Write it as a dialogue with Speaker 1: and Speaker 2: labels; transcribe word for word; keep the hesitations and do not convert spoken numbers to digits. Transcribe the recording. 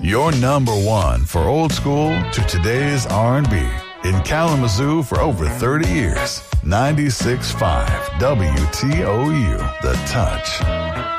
Speaker 1: Your number one for old school to today's R and B. In Kalamazoo for over thirty years. ninety-six point five W T O U, The Touch.